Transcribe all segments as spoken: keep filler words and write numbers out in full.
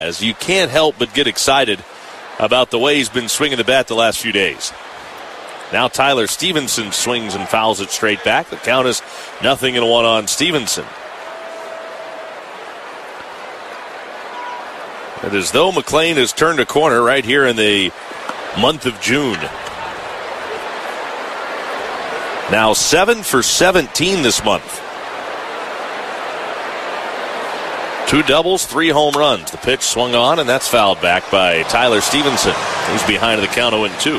As you can't help but get excited about the way he's been swinging the bat the last few days. Now Tyler Stevenson swings and fouls it straight back. The count is nothing and one on Stevenson. It is though McLean has turned a corner right here in the month of June. Now seven for seventeen this month. Two doubles, three home runs. The pitch swung on, and that's fouled back by Tyler Stevenson. He's behind the count oh and two.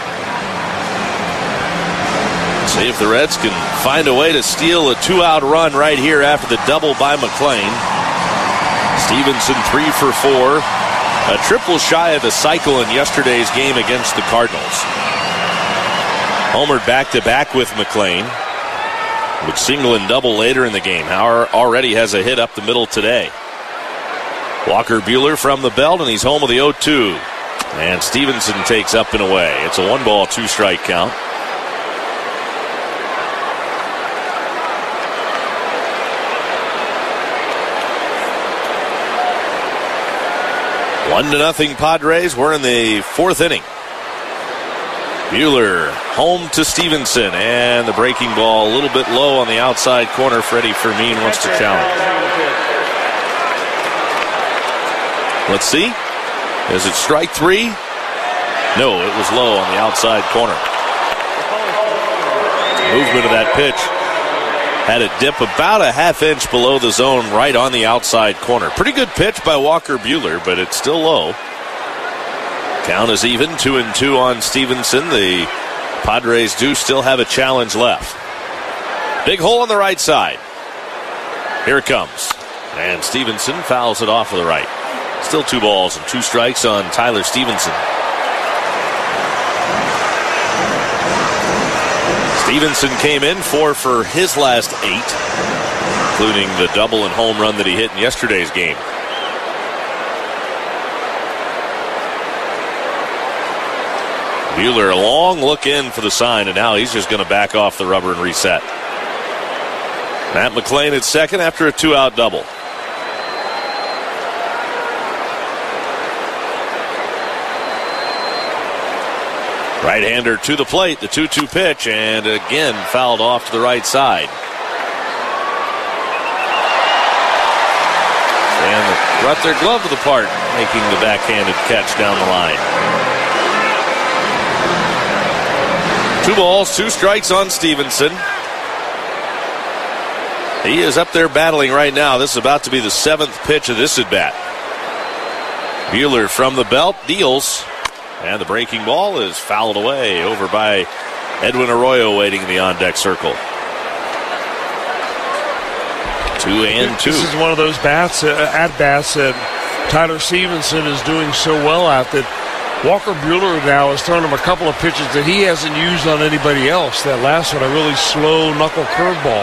See if the Reds can find a way to steal a two-out run right here after the double by McLean. Stevenson three for four. A triple shy of a cycle in yesterday's game against the Cardinals. Homered back-to-back with McLean. Would single and double later in the game. Hauer already has a hit up the middle today. Walker Buehler from the belt, and he's home with the oh two. And Stevenson takes up and away. It's a one-ball, two-strike count. One to nothing Padres. We're in the fourth inning. Buehler home to Stevenson, and the breaking ball a little bit low on the outside corner. Freddie Fermin wants to challenge. Let's see. Is it strike three? No, it was low on the outside corner. Movement of that pitch had it dip about a half inch below the zone right on the outside corner. Pretty good pitch by Walker Buehler, but it's still low. Count is even, two and two on Stevenson. The Padres do still have a challenge left. Big hole on the right side. Here it comes. And Stevenson fouls it off of the right. Still two balls and two strikes on Tyler Stevenson. Stevenson came in four for his last eight, including the double and home run that he hit in yesterday's game. Buehler, a long look in for the sign, and now he's just going to back off the rubber and reset. Matt McLean at second after a two-out double. Right-hander to the plate, the two two pitch, and again fouled off to the right side. And brought their glove to the part, making the backhanded catch down the line. Two balls, two strikes on Stevenson. He is up there battling right now. This is about to be the seventh pitch of this at-bat. Buehler from the belt deals. And the breaking ball is fouled away over by Edwin Arroyo waiting in the on-deck circle. Two and two. This is one of those bats, uh, at-bats that Tyler Stevenson is doing so well at that Walker Buehler now has thrown him a couple of pitches that he hasn't used on anybody else. That last one, a really slow knuckle curveball.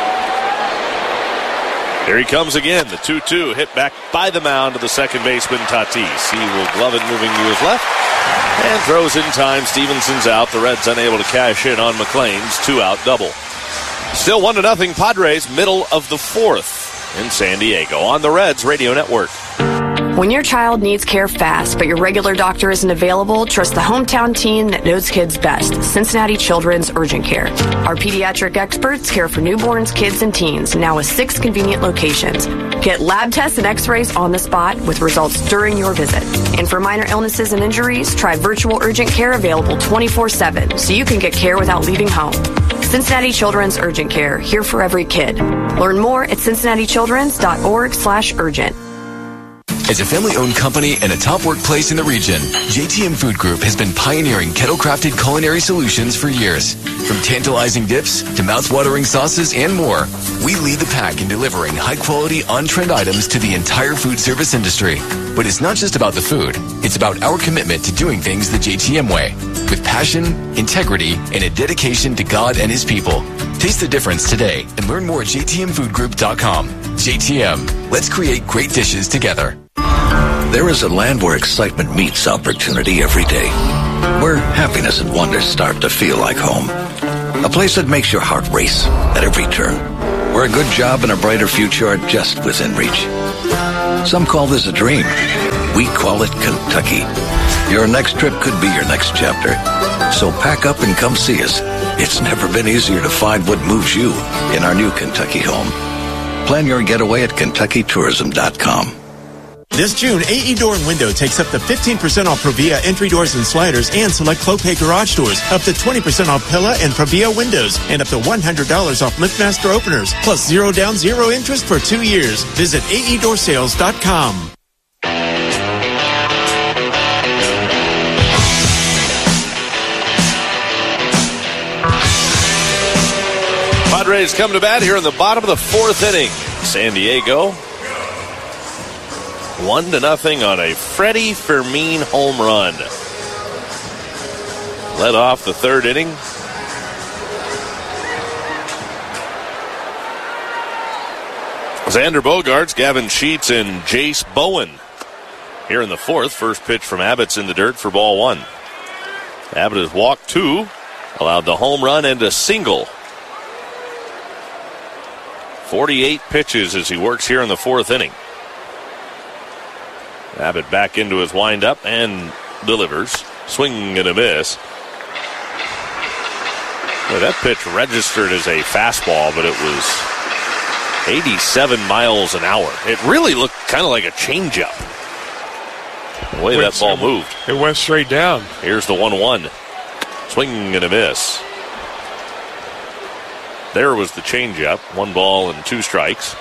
Here he comes again. The two two hit back by the mound to the second baseman, Tatis. He will glove it moving to his left and throws in time. Stevenson's out. The Reds unable to cash in on McLean's two-out double. Still one to nothing Padres, middle of the fourth in San Diego on the Reds Radio Network. When your child needs care fast, but your regular doctor isn't available, trust the hometown team that knows kids best, Cincinnati Children's Urgent Care. Our pediatric experts care for newborns, kids, and teens, now with six convenient locations. Get lab tests and x-rays on the spot with results during your visit. And for minor illnesses and injuries, try virtual urgent care available twenty-four seven, so you can get care without leaving home. Cincinnati Children's Urgent Care, here for every kid. Learn more at cincinnati children's dot org slash urgent. As a family-owned company and a top workplace in the region, J T M Food Group has been pioneering kettle-crafted culinary solutions for years. From tantalizing dips to mouth-watering sauces and more, we lead the pack in delivering high-quality, on-trend items to the entire food service industry. But it's not just about the food. It's about our commitment to doing things the J T M way, with passion, integrity, and a dedication to God and His people. Taste the difference today and learn more at j t m food group dot com. J T M, let's create great dishes together. There is a land where excitement meets opportunity every day, where happiness and wonder start to feel like home. A place that makes your heart race at every turn, where a good job and a brighter future are just within reach. Some call this a dream. We call it Kentucky. Your next trip could be your next chapter. So pack up and come see us. It's never been easier to find what moves you in our new Kentucky home. Plan your getaway at Kentucky Tourism dot com. This June, A E Door and Window takes up to fifteen percent off Provia entry doors and sliders and select Clopay garage doors, up to twenty percent off Pella and Provia windows, and up to one hundred dollars off LiftMaster openers, plus zero down, zero interest for two years. Visit A E door sales dot com. Padres come to bat here in the bottom of the fourth inning. San Diego one to nothing on a Freddie Fermin home run. Led off the third inning. Xander Bogaerts, Gavin Sheets, and Jace Bowen. Here in the fourth, first pitch from Abbott's in the dirt for ball one. Abbott has walked two, allowed the home run and a single. forty-eight pitches as he works here in the fourth inning. Abbott back into his windup and delivers. Swing and a miss. Well, that pitch registered as a fastball, but it was eighty-seven miles an hour. It really looked kind of like a changeup, the way that ball moved. It went straight down. Here's the one one. Swing and a miss. There was the changeup. One ball and two strikes.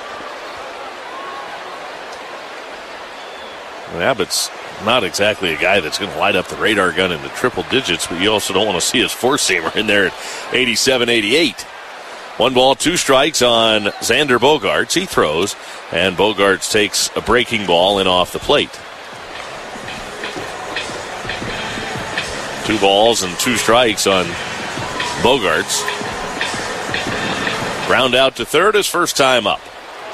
And Abbott's not exactly a guy that's going to light up the radar gun in the triple digits, but you also don't want to see his four-seamer in there at eighty-seven eighty-eight. One ball, two strikes on Xander Bogaerts. He throws, and Bogaerts takes a breaking ball in off the plate. Two balls and two strikes on Bogaerts. Ground out to third, his first time up.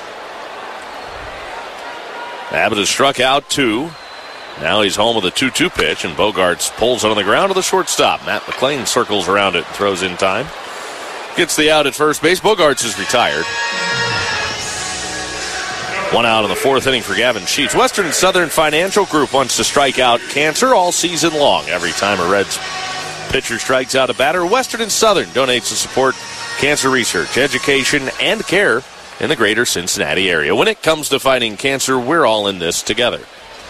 Abbott has struck out two. Now he's home with a two two pitch, and Bogaerts pulls it on the ground to the shortstop. Matt McLean circles around it and throws in time. Gets the out at first base. Bogaerts is retired. One out in the fourth inning for Gavin Sheets. Western and Southern Financial Group wants to strike out cancer all season long. Every time a Reds pitcher strikes out a batter, Western and Southern donates to support cancer research, education, and care in the greater Cincinnati area. When it comes to fighting cancer, we're all in this together.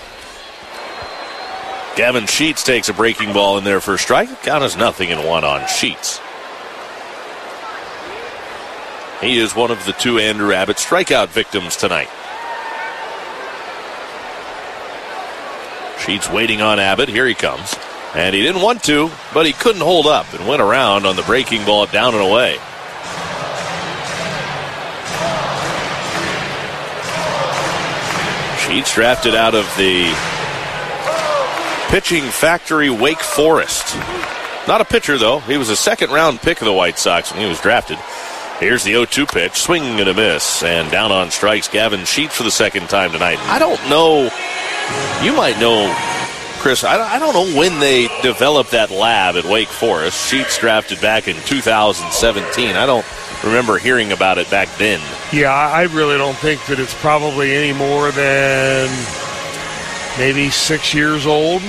Gavin Sheets takes a breaking ball in there for a strike. Count is nothing and one on Sheets. He is one of the two Andrew Abbott strikeout victims tonight. Sheets waiting on Abbott. Here he comes. And he didn't want to, but he couldn't hold up and went around on the breaking ball down and away. Sheets drafted out of the pitching factory Wake Forest. Not a pitcher, though. He was a second-round pick of the White Sox when he was drafted. Here's the oh two pitch. Swing and a miss. And down on strikes, Gavin Sheets for the second time tonight. I don't know. You might know, Chris, I don't know when they developed that lab at Wake Forest. Sheets drafted back in two thousand seventeen. I don't remember hearing about it back then. Yeah, I really don't think that it's probably any more than maybe six years old.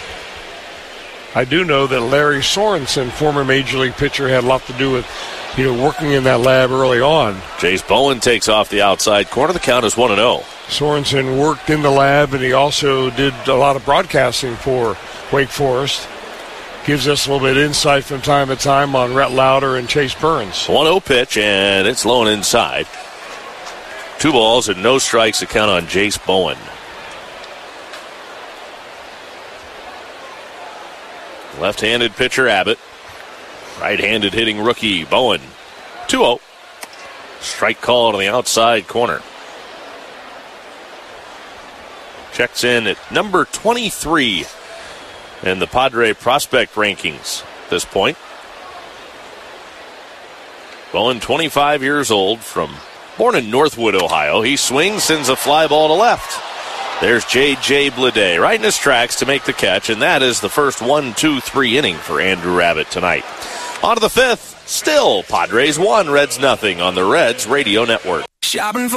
I do know that Larry Sorensen, former Major League pitcher, had a lot to do with, you know, working in that lab early on. Jace Bowen takes off the outside corner. The count is one and oh. Sorensen worked in the lab, and he also did a lot of broadcasting for Wake Forest. Gives us a little bit of insight from time to time on Rhett Lauder and Chase Burns. one oh pitch, and it's low and inside. Two balls and no strikes to count on Jace Bowen. Left-handed pitcher Abbott. Right-handed hitting rookie Bowen. two oh. Strike called on the outside corner. Checks in at number twenty-three in the Padre prospect rankings at this point. Bowen, twenty-five years old, from born in Northwood, Ohio. He swings, sends a fly ball to left. There's J J Bleday right in his tracks to make the catch, and that is the first one two three inning for Andrew Abbott tonight. On to the fifth. Still, Padres one, Reds nothing on the Reds Radio Network. Shopping for